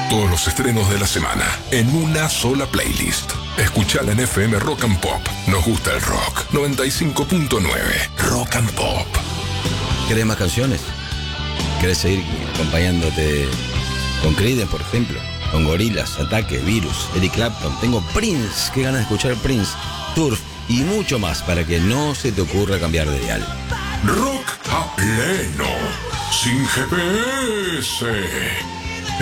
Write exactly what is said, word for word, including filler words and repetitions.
Todos los estrenos de la semana en una sola playlist. Escuchala en F M Rock and Pop. Nos gusta el rock. noventa y cinco punto nueve Rock and Pop. ¿Querés más canciones? ¿Querés seguir acompañándote con Creedence, por ejemplo? Con Gorillaz, Ataque, Virus, Eric Clapton. Tengo Prince. Qué ganas de escuchar Prince, Turf y mucho más para que no se te ocurra cambiar de dial. Rock a pleno. Sin G P S.